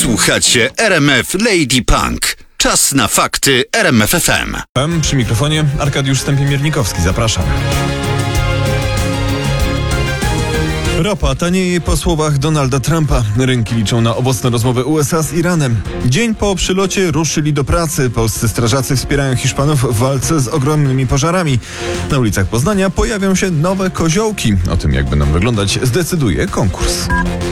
Słuchacie RMF Lady Punk. Czas na fakty RMF FM. Przy mikrofonie Arkadiusz Stępień-Miernikowski. Zapraszam. Ropa tanieje po słowach Donalda Trumpa. Rynki liczą na owocne rozmowy USA z Iranem. Dzień po przylocie ruszyli do pracy. Polscy strażacy wspierają Hiszpanów w walce z ogromnymi pożarami. Na ulicach Poznania pojawią się nowe koziołki. O tym, jak będą wyglądać, zdecyduje konkurs.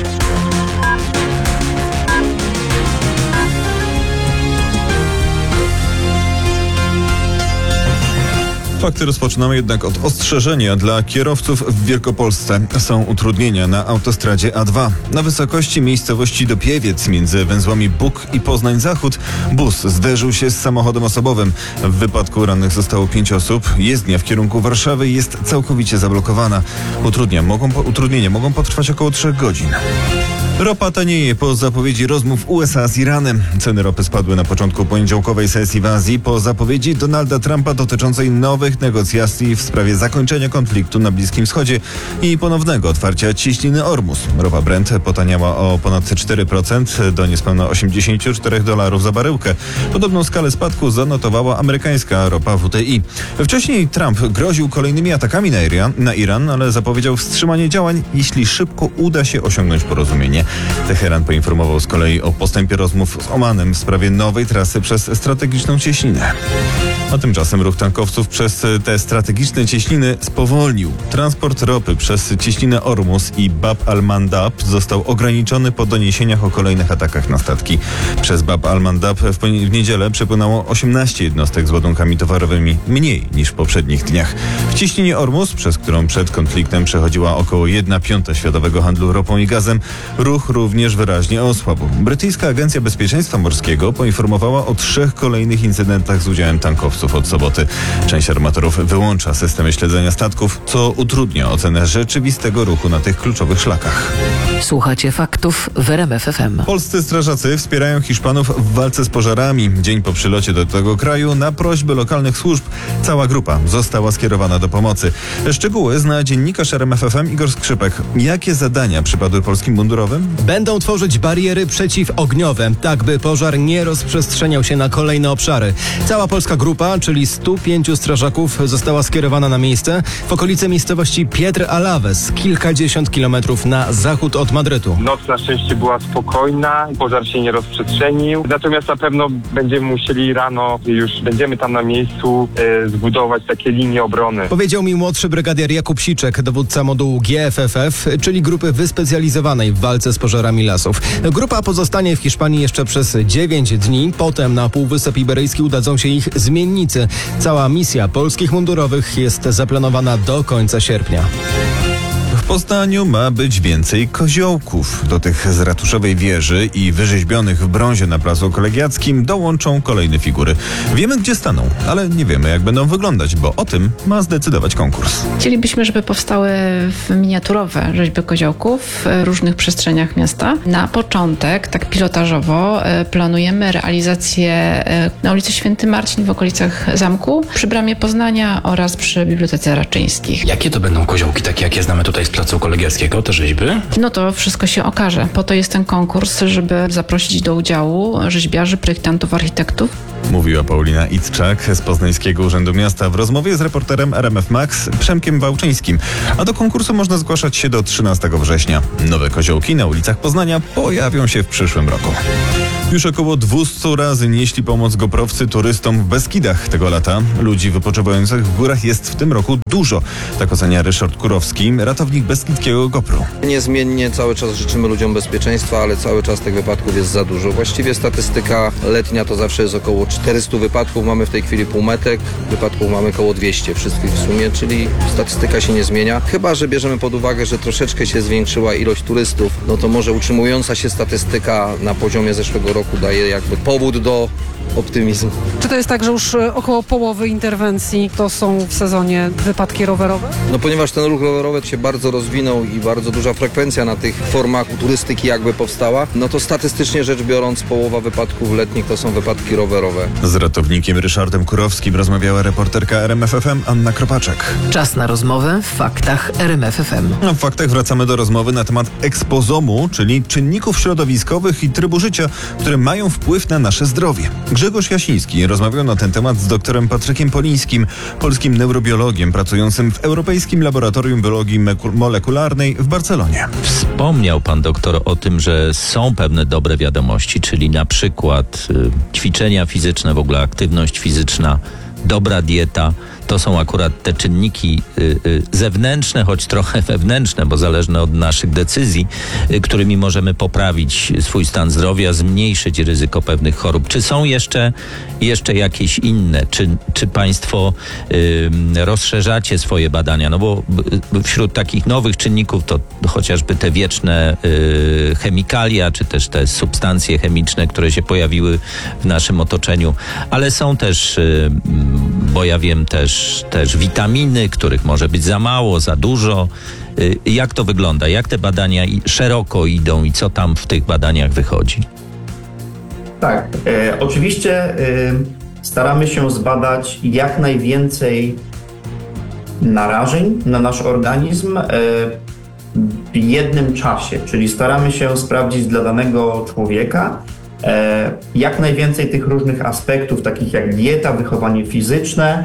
Fakty rozpoczynamy jednak od ostrzeżenia dla kierowców w Wielkopolsce. Są utrudnienia na autostradzie A2. Na wysokości miejscowości Dopiewiec między węzłami Bóg i Poznań Zachód bus zderzył się z samochodem osobowym. W wypadku rannych zostało 5 osób. Jezdnia w kierunku Warszawy jest całkowicie zablokowana. Utrudnienia mogą potrwać około 3 godzin. Ropa tanieje po zapowiedzi rozmów USA z Iranem. Ceny ropy spadły na początku poniedziałkowej sesji w Azji po zapowiedzi Donalda Trumpa dotyczącej nowych negocjacji w sprawie zakończenia konfliktu na Bliskim Wschodzie i ponownego otwarcia cieśniny Ormus. Ropa Brent potaniała o ponad 4% do niespełna $84 za baryłkę. Podobną skalę spadku zanotowała amerykańska ropa WTI. Wcześniej Trump groził kolejnymi atakami na Iran, ale zapowiedział wstrzymanie działań, jeśli szybko uda się osiągnąć porozumienie. Teheran poinformował z kolei o postępie rozmów z Omanem w sprawie nowej trasy przez strategiczną cieśninę. A tymczasem ruch tankowców przez te strategiczne cieśniny spowolnił. Transport ropy przez cieśninę Ormus i Bab al-Mandab został ograniczony po doniesieniach o kolejnych atakach na statki. Przez Bab al-Mandab w niedzielę przepłynęło 18 jednostek z ładunkami towarowymi, mniej niż w poprzednich dniach. W cieśninie Ormus, przez którą przed konfliktem przechodziła około 1/5 światowego handlu ropą i gazem, ruch również wyraźnie osłabł. Brytyjska Agencja Bezpieczeństwa Morskiego poinformowała o 3 kolejnych incydentach z udziałem tankowców od soboty. Część armatorów wyłącza systemy śledzenia statków, co utrudnia ocenę rzeczywistego ruchu na tych kluczowych szlakach. Słuchacie faktów w RMF FM. Polscy strażacy wspierają Hiszpanów w walce z pożarami. Dzień po przylocie do tego kraju na prośbę lokalnych służb cała grupa została skierowana do pomocy. Szczegóły zna dziennikarz RMF FM Igor Skrzypek. Jakie zadania przypadły polskim mundurowym? Będą tworzyć bariery przeciwogniowe, tak by pożar nie rozprzestrzeniał się na kolejne obszary. Cała polska grupa, czyli 105 strażaków, została skierowana na miejsce w okolice miejscowości Piedr Alaves, kilkadziesiąt kilometrów na zachód od Madrytu. Noc na szczęście była spokojna, pożar się nie rozprzestrzenił, natomiast na pewno będziemy musieli rano, już będziemy tam na miejscu, zbudować takie linie obrony. Powiedział mi młodszy brygadier Jakub Siczek, dowódca modułu GFFF, czyli grupy wyspecjalizowanej w walce z pożarami lasów. Grupa pozostanie w Hiszpanii jeszcze przez 9 dni, potem na Półwysep Iberyjski udadzą się ich zmiennicy. Cała misja polskich mundurowych jest zaplanowana do końca sierpnia. W Poznaniu ma być więcej koziołków. Do tych z ratuszowej wieży i wyrzeźbionych w brązie na Placu Kolegiackim dołączą kolejne figury. Wiemy, gdzie staną, ale nie wiemy, jak będą wyglądać, bo o tym ma zdecydować konkurs. Chcielibyśmy, żeby powstały miniaturowe rzeźby koziołków w różnych przestrzeniach miasta. Na początek, tak pilotażowo, planujemy realizację na ulicy Święty Marcin w okolicach zamku, przy Bramie Poznania oraz przy Bibliotece Raczyńskich. Jakie to będą koziołki, takie jakie znamy tutaj z Placu Kolegiackiego, te rzeźby? No to wszystko się okaże. Po to jest ten konkurs, żeby zaprosić do udziału rzeźbiarzy, projektantów, architektów. Mówiła Paulina Itczak z Poznańskiego Urzędu Miasta w rozmowie z reporterem RMF Max Przemkiem Wałczyńskim. A do konkursu można zgłaszać się do 13 września. Nowe koziołki na ulicach Poznania pojawią się w przyszłym roku. Już około 200 razy nieśli pomoc goprowcy turystom w Beskidach tego lata. Ludzi wypoczywających w górach jest w tym roku dużo. Tak ocenia Ryszard Kurowski, ratownik Beskidzkiego GoPro. Niezmiennie cały czas życzymy ludziom bezpieczeństwa, ale cały czas tych wypadków jest za dużo. Właściwie statystyka letnia to zawsze jest około 400 wypadków. Mamy w tej chwili półmetek, wypadków mamy około 200 wszystkich w sumie, czyli statystyka się nie zmienia. Chyba że bierzemy pod uwagę, że troszeczkę się zwiększyła ilość turystów, no to może utrzymująca się statystyka na poziomie zeszłego roku daje jakby powód do optymizmu. Czy to jest tak, że już około połowy interwencji to są w sezonie wypadki rowerowe? No ponieważ ten ruch rowerowy się bardzo rozwinął i bardzo duża frekwencja na tych formach turystyki jakby powstała, no to statystycznie rzecz biorąc połowa wypadków letnich to są wypadki rowerowe. Z ratownikiem Ryszardem Kurowskim rozmawiała reporterka RMFFM Anna Kropaczek. Czas na rozmowę w faktach RMFFM. W faktach wracamy do rozmowy na temat ekspozomu, czyli czynników środowiskowych i trybu życia, które mają wpływ na nasze zdrowie. Grzegorz Jasiński rozmawiał na ten temat z doktorem Patrykiem Polińskim, polskim neurobiologiem pracującym w Europejskim Laboratorium Biologii Molekularnej w Barcelonie. Wspomniał pan doktor o tym, że są pewne dobre wiadomości, czyli na przykład ćwiczenia fizyczne, w ogóle aktywność fizyczna, dobra dieta. To są akurat te czynniki zewnętrzne, choć trochę wewnętrzne, bo zależne od naszych decyzji, którymi możemy poprawić swój stan zdrowia, zmniejszyć ryzyko pewnych chorób. Czy są jeszcze jakieś inne? Czy państwo rozszerzacie swoje badania? No bo wśród takich nowych czynników to chociażby te wieczne chemikalia, czy też te substancje chemiczne, które się pojawiły w naszym otoczeniu, ale są też, bo ja wiem, też witaminy, których może być za mało, za dużo. Jak to wygląda? Jak te badania szeroko idą i co tam w tych badaniach wychodzi? Tak, oczywiście staramy się zbadać jak najwięcej narażeń na nasz organizm w jednym czasie, czyli staramy się sprawdzić dla danego człowieka jak najwięcej tych różnych aspektów, takich jak dieta, wychowanie fizyczne,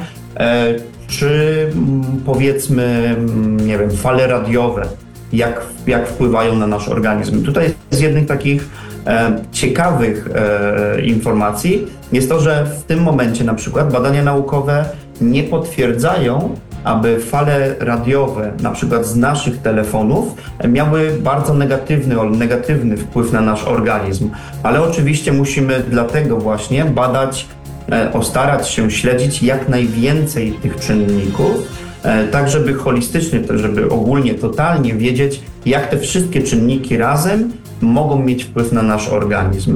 czy powiedzmy, nie wiem, fale radiowe, jak wpływają na nasz organizm. Tutaj z jednych takich ciekawych informacji jest to, że w tym momencie na przykład badania naukowe nie potwierdzają, aby fale radiowe, na przykład z naszych telefonów, miały bardzo negatywny wpływ na nasz organizm. Ale oczywiście musimy dlatego właśnie starać się śledzić jak najwięcej tych czynników, tak żeby holistycznie, żeby ogólnie, totalnie wiedzieć, jak te wszystkie czynniki razem mogą mieć wpływ na nasz organizm.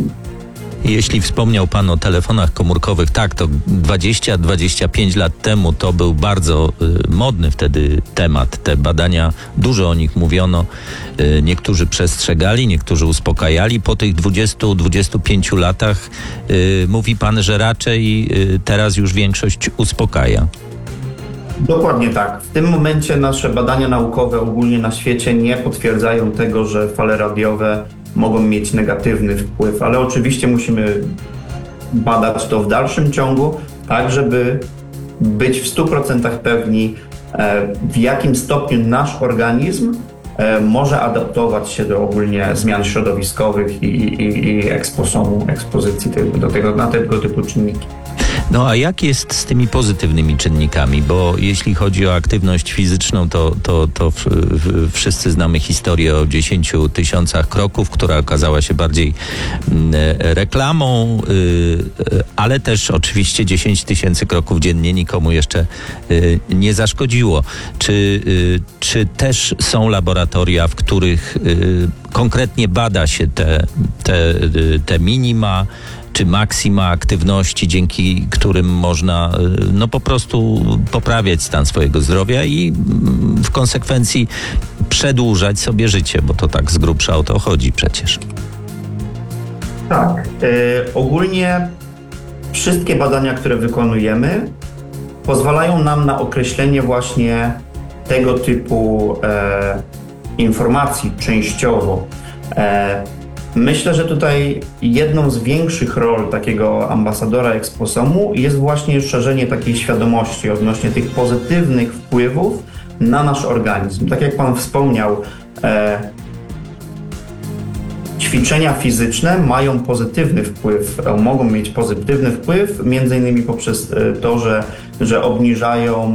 Jeśli wspomniał pan o telefonach komórkowych, tak, to 20-25 lat temu to był bardzo modny wtedy temat. Te badania, dużo o nich mówiono. Niektórzy przestrzegali, niektórzy uspokajali. Po tych 20-25 latach mówi pan, że raczej teraz już większość uspokaja. Dokładnie tak. W tym momencie nasze badania naukowe ogólnie na świecie nie potwierdzają tego, że fale radiowe mogą mieć negatywny wpływ, ale oczywiście musimy badać to w dalszym ciągu, tak żeby być w 100% pewni, w jakim stopniu nasz organizm może adaptować się do ogólnie zmian środowiskowych i ekspozycji na tego typu czynniki. No a jak jest z tymi pozytywnymi czynnikami? Bo jeśli chodzi o aktywność fizyczną, to wszyscy znamy historię o 10 000 kroków, która okazała się bardziej reklamą, ale też oczywiście 10 000 kroków dziennie nikomu jeszcze nie zaszkodziło. Czy też są laboratoria, w których konkretnie bada się te minima, czy maksima aktywności, dzięki którym można po prostu poprawiać stan swojego zdrowia i w konsekwencji przedłużać sobie życie, bo to tak z grubsza o to chodzi przecież. Tak. Ogólnie wszystkie badania, które wykonujemy, pozwalają nam na określenie właśnie tego typu informacji częściowo. Myślę, że tutaj jedną z większych ról takiego ambasadora eksposomu jest właśnie szerzenie takiej świadomości odnośnie tych pozytywnych wpływów na nasz organizm. Tak jak pan wspomniał, ćwiczenia fizyczne mają pozytywny wpływ, mogą mieć pozytywny wpływ, między innymi poprzez to, że obniżają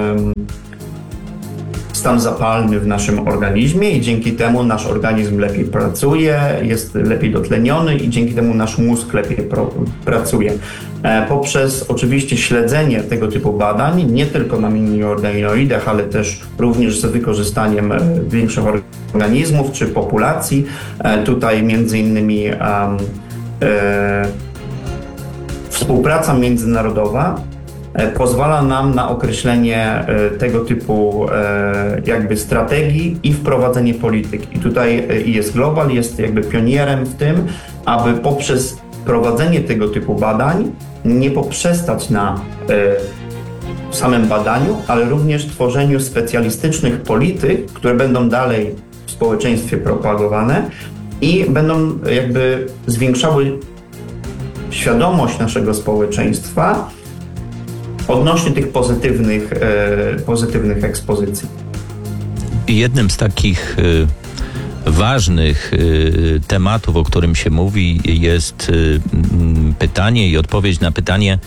stan zapalny w naszym organizmie i dzięki temu nasz organizm lepiej pracuje, jest lepiej dotleniony i dzięki temu nasz mózg lepiej pracuje. Poprzez oczywiście śledzenie tego typu badań, nie tylko na miniorganoidach, ale też również z wykorzystaniem większych organizmów czy populacji. Tutaj między innymi współpraca międzynarodowa pozwala nam na określenie tego typu jakby strategii i wprowadzenie polityk. I tutaj IS Global jest jakby pionierem w tym, aby poprzez prowadzenie tego typu badań nie poprzestać na samym badaniu, ale również tworzeniu specjalistycznych polityk, które będą dalej w społeczeństwie propagowane i będą jakby zwiększały świadomość naszego społeczeństwa odnośnie tych pozytywnych ekspozycji. Jednym z takich ważnych tematów, o którym się mówi, jest pytanie i odpowiedź na pytanie,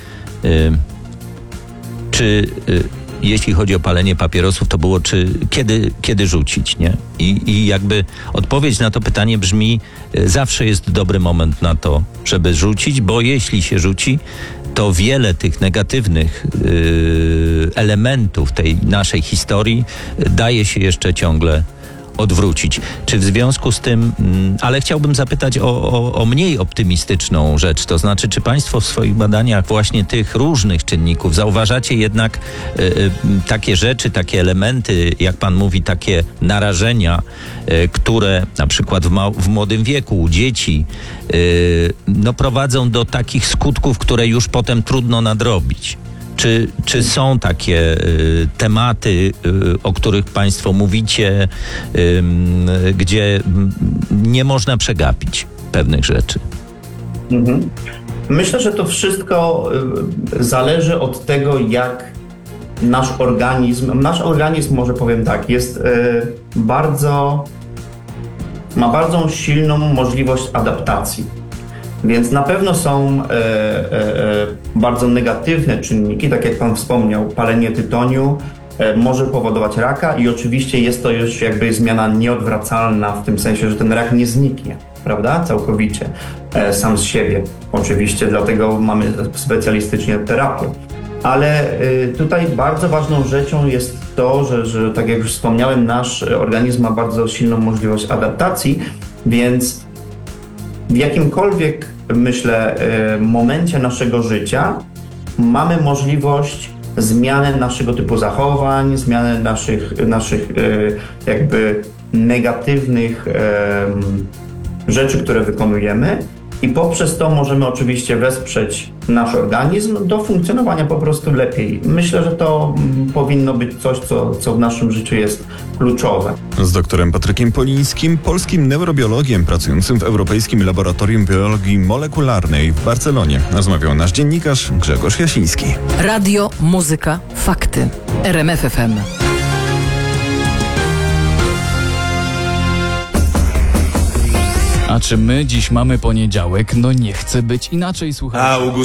czy jeśli chodzi o palenie papierosów, to było kiedy rzucić, nie? I jakby odpowiedź na to pytanie brzmi, zawsze jest dobry moment na to, żeby rzucić, bo jeśli się rzuci, to wiele tych negatywnych elementów tej naszej historii daje się jeszcze ciągle odwrócić. Czy w związku z tym, ale chciałbym zapytać o mniej optymistyczną rzecz, to znaczy, czy Państwo w swoich badaniach właśnie tych różnych czynników zauważacie jednak takie rzeczy, takie elementy, jak Pan mówi, takie narażenia, które na przykład w młodym wieku u dzieci prowadzą do takich skutków, które już potem trudno nadrobić? Czy są takie tematy, o których Państwo mówicie, gdzie nie można przegapić pewnych rzeczy? Myślę, że to wszystko zależy od tego, jak nasz organizm, może powiem tak, ma bardzo silną możliwość adaptacji. Więc na pewno są bardzo negatywne czynniki, tak jak Pan wspomniał, palenie tytoniu może powodować raka i oczywiście jest to już jakby zmiana nieodwracalna w tym sensie, że ten rak nie zniknie, prawda, całkowicie, sam z siebie. Oczywiście dlatego mamy specjalistycznie terapię. Ale tutaj bardzo ważną rzeczą jest to, że tak jak już wspomniałem, nasz organizm ma bardzo silną możliwość adaptacji, więc w jakimkolwiek, myślę, momencie naszego życia mamy możliwość zmiany naszego typu zachowań, zmiany naszych jakby negatywnych rzeczy, które wykonujemy i poprzez to możemy oczywiście wesprzeć nasz organizm do funkcjonowania po prostu lepiej. Myślę, że to powinno być coś, co w naszym życiu jest kluczowe. Z doktorem Patrykiem Polińskim, polskim neurobiologiem pracującym w Europejskim Laboratorium Biologii Molekularnej w Barcelonie, rozmawiał nasz dziennikarz Grzegorz Jasiński. Radio, muzyka, fakty. RMF FM. A czy my dziś mamy poniedziałek? No nie chce być inaczej, słuchajcie.